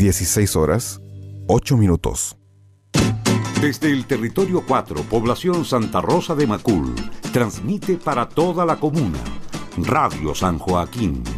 16 horas, 8 minutos. Desde el territorio 4, población Santa Rosa de Macul, transmite para toda la comuna Radio San Joaquín